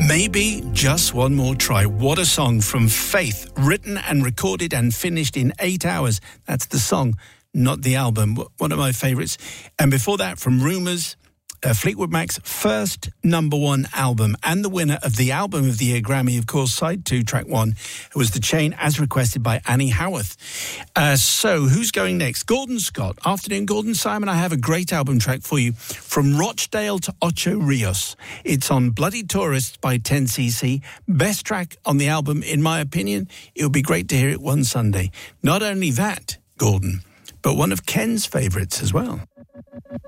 Maybe Just One More Try. What a song from Faith, written and recorded and finished in 8 hours. That's the song, not the album. One of my favourites. And before that, from Rumours, Fleetwood Mac's first #1 album and the winner of the Album of the Year Grammy, of course, side 2, track 1, was The Chain, as requested by Annie Howarth. So who's going next? Gordon Scott. Afternoon, Gordon. Simon, I have a great album track for you. From Rochdale to Ocho Rios. It's on Bloody Tourists by 10cc. Best track on the album, in my opinion. It would be great to hear it one Sunday. Not only that, Gordon, but one of Ken's favourites as well.